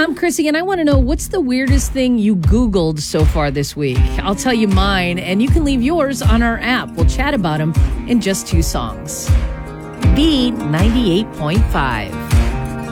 I'm Chrissy, and I want to know what's the weirdest thing you Googled so far this week. I'll tell you mine, and you can leave yours on our app. We'll chat about them in just 2 songs. B98.5.